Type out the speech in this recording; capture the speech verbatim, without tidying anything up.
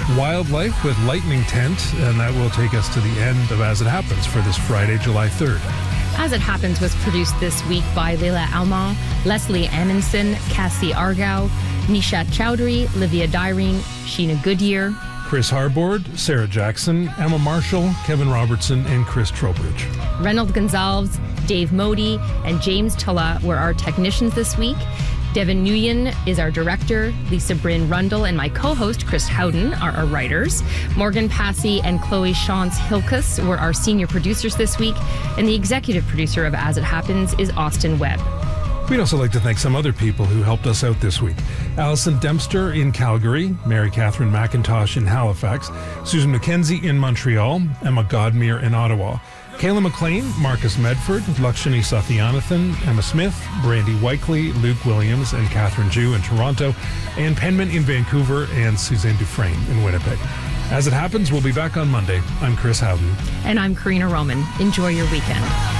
Wildlife with Lightning Tent, and that will take us to the end of As It Happens for this Friday, July third. As It Happens was produced this week by Leila Alman, Leslie Amundsen, Cassie Argao, Nishat Chowdhury, Livia Dyrene, Sheena Goodyear, Chris Harbord, Sarah Jackson, Emma Marshall, Kevin Robertson, and Chris Trowbridge. Reynold Gonzalez, Dave Modi, and James Tulla were our technicians this week. Devin Nguyen is our director. Lisa Bryn Rundle and my co-host Chris Howden are our writers. Morgan Passy and Chloe Shantz Hilkus were our senior producers this week. And the executive producer of As It Happens is Austin Webb. We'd also like to thank some other people who helped us out this week. Allison Dempster in Calgary, Mary Catherine McIntosh in Halifax, Susan McKenzie in Montreal, Emma Godmere in Ottawa, Kayla McLean, Marcus Medford, Lakshani Sathyanathan, Emma Smith, Brandy Whikeley, Luke Williams, and Catherine Jew in Toronto, Ann Penman in Vancouver, and Suzanne Dufresne in Winnipeg. As It Happens, we'll be back on Monday. I'm Chris Howden. And I'm Karina Roman. Enjoy your weekend.